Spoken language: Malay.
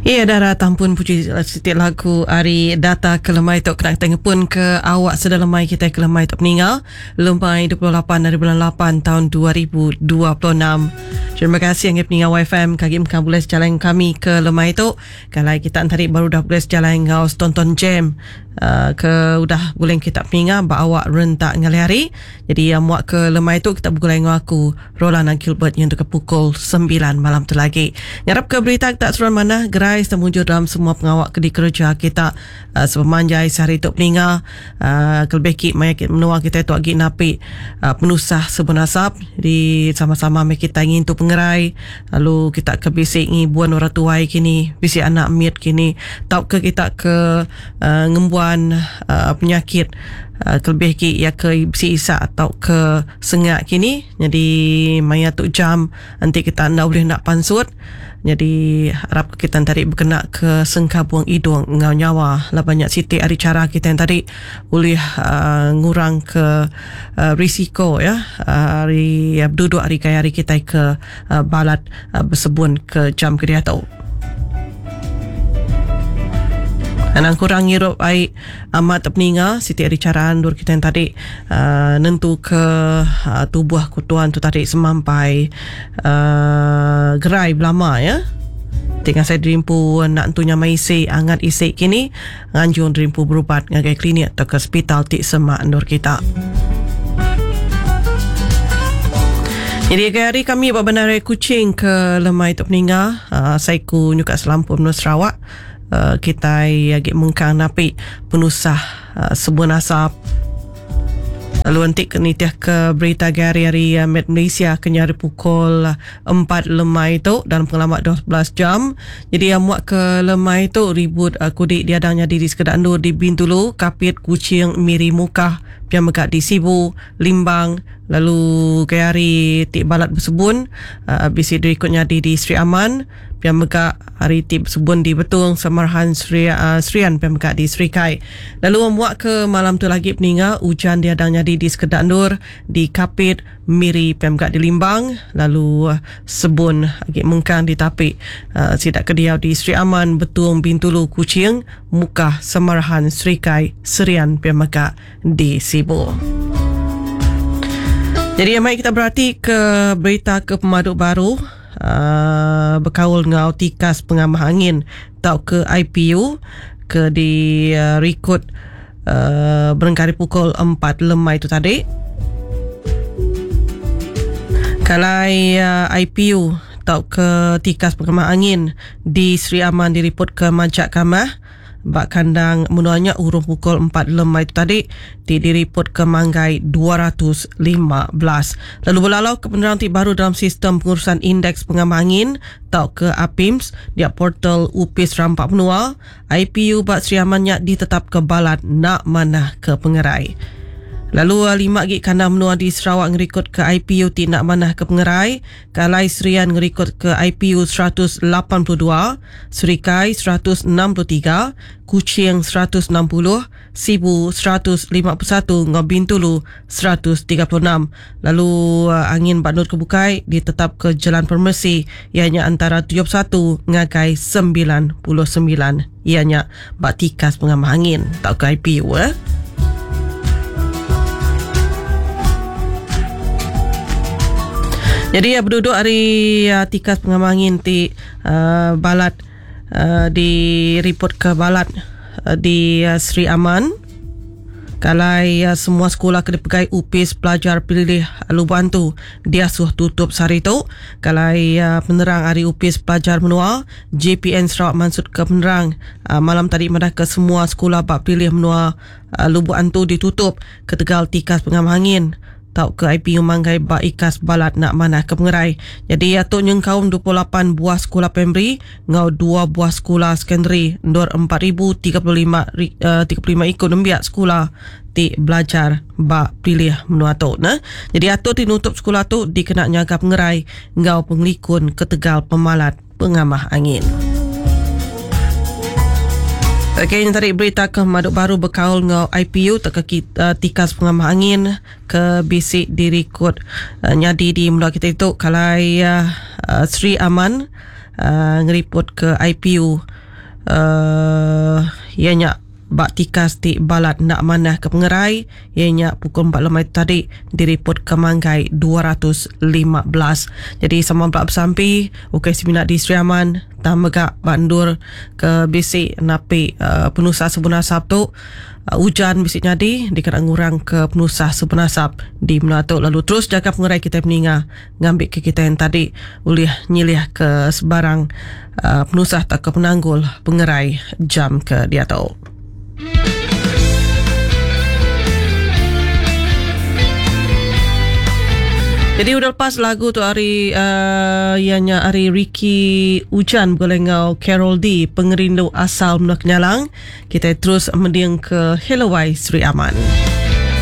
Ya, darah tampun puji setiap lagu hari data ke lemai tok kena tengah pun ke awak sedang lemai kita ke lemai tok meninggal lemai 28 dari bulan 8 tahun 2026. Terima kasih yang peninggal YFM kaki mkan boleh jalan kami ke lemai tok. Kalau kita antari baru dah boleh jalan ngau tonton jam ke udah boleh kita peninggal bawa rentak ngali hari. Jadi muak ke lemai tok kita boleh ngau aku Roland dan Gilbert yang untuk ke pukul 9 malam tu lagi. Ngarap ke berita tak seruan mana gerai terwujud dalam semua pengawak di kerja kita sepemanjai sehari tu peninggal kelebih mayakit menua kita tu agi napi penusah sebenasap di sama-sama kita ingin tu pengerai lalu kita ke bisik ni buan orang tuai kini bisik anak miat kini tau ke kita ke ngembuan penyakit kelebih ki ya ke bisi isa atau ke sengak kini jadi maya tu jam nanti kita anda boleh nak pansut jadi harap kita tadi berkena ke sengka buang hidung ngau nyawa lah banyak siti hari cara kita yang tadi boleh ngurang ke risiko ya hari duduk hari kaya hari kita ke balat bersebun ke jam kedia tau. Anang kurang ngirup ai amat peninga siti ari caraan dur kita yang tadi nentu ke tubuh kutuan tu tadi semampai gerai belama ya. Tengah saya dirimpu nak entunya maisi angat isi kini nganjun dirimpu berubat ngagai klinik atau ke hospital ti semak ndur kita. Jadi hari kami benar kucing ke lemai tu peninga saya ku nyuka selampur menurut Sarawak. Kita agak mengkang napi penusah sebuah nasab lalu nanti kenitiah ke berita hari-hari Met Malaysia kenyari pukul 4 lemai itu dalam pengalaman 12 jam jadi muak ke lemai itu ribut kudik diadangnya diri sekedar andur di Bintulu kapit kucing miri muka yang megak di Sibu Limbang lalu ke hari tik balat bersebun bisi dirikutnya di Sri Aman yang megak hari tik bersebun di Betung Samarahan Srian yang megak di Sri Kai lalu muak ke malam tu lagi peninggal hujan diadangnya di Sekedak Nur di Kapit Miri yang megak di Limbang lalu sebun lagi mengkang di Tapik sidak kediau di Sri Aman Betung Bintulu Kucing Muka Samarahan Sri Kai Serian yang megak di Sibu. Jadi mari kita berhati ke berita ke pemaduk baru berkaul dengan tikas pengamah angin tau ke IPU ke di rekod berengkari pukul 4 lemai itu tadi. Kalai IPU tau ke tikas pengamah angin di Sri Aman diripot ke Majak Kamah bak kandang menuanya urung pukul 4 lemai itu tadi diripot ke Manggai 215. Lalu berlalau ke penerang baru dalam sistem pengurusan indeks pengamah angin tau ke APIMS dia portal UPIS rampak menua IPU bak Sri Amannya ditetap ke balat nak manah ke pengerai. Lalu 5 gig kandang menua di Sarawak ngerikut ke IPU tidak manah ke pengerai. Kalai Serian ngerikut ke IPU 182, Serikai 163, Kuching 160, Sibu 151, Ngobintulu 136. Lalu angin Badut Kebukai ditetap ke Jalan Permesi ianya antara 71 ngagai 99 ianya batikas pengamah angin tak ke IPU Jadi berduduk hari tikas pengamah angin ti balat di report ke balat di Sri Aman. Kalai semua sekolah kena pegai UPIS pelajar pilih Luban tu dia suh tutup sehari tu. Kalai penerang hari UPIS pelajar menua JPN Sarawak mansut ke penerang malam tadi madah ke semua sekolah bab pilih menua Luban tu ditutup ke Tegal tikas pengamah angin tau ke IPU Manggai bak ikas balat nak manah ke pengerai. Jadi atuk nyengkaum 28 buah sekolah primary ngau 2 buah sekolah sekondari ndor 4035 ikut nembiak sekolah ti belajar bak pilih menua atuk nah. Jadi atuk dinutup sekolah tu dikena nyaga pengerai ngau penglikun ke Tegal pemalat pengamah angin. Okey, ini tadi berita ke Maduk Baru berkaul dengan IPU tak ke tikas pengamah angin ke bisik dirikut nyadi di mula kita itu kalai Sri Aman ngeriput ke IPU ianya bak tikas ti balat nak manah ke pengerai ianya pukul 4 lemai tadi diriput ke Manggai 215. Jadi sama belak bersampi ukai seminak di Sri Aman tamagak bandur ke basic napi penusah sebenasab tu hujan bisik nyadi dikena ngurang ke penusah sebenasab di Melatuk. Lalu terus jaga pengerai kita peninga ngambil ke kita yang tadi ulih nyilih ke sebarang penusah tak ke penanggul pengerai jam ke dia tahu. Jadi udah lepas lagu tu hari ianya hari Ricky Ujan berlengau Carol D pengerindu asal Melak Nyalang. Kita terus mendiang ke Helawai Sri Aman.